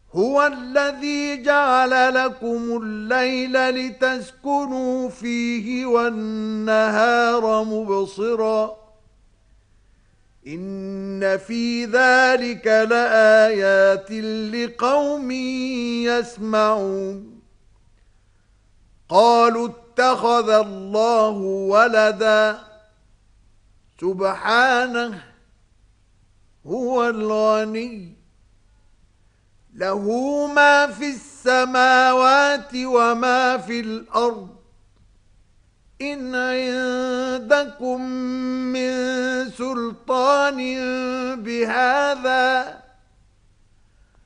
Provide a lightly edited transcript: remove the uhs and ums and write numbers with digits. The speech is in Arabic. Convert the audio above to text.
هو الذي جعل لكم الليل لتسكنوا فيه والنهار مبصرا إن في ذلك لآيات لقوم يسمعون قالوا اتخذ الله ولدا سبحانه هو الغني له ما في السماوات وما في الأرض إن عندكم من سلطان بهذا